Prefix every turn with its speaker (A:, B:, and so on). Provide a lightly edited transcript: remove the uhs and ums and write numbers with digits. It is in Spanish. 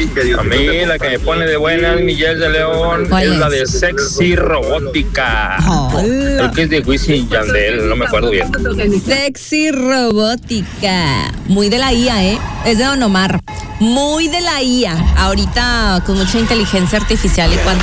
A: A mí la que me pone de buenas, Miguel de León, es la de Sexy Robótica. Creo que es de Wisin y Yandel, no me acuerdo bien.
B: Sexy Robótica. Muy de la IA, ¿eh? Es de Don Omar. Muy de la IA. Ahorita con mucha inteligencia artificial y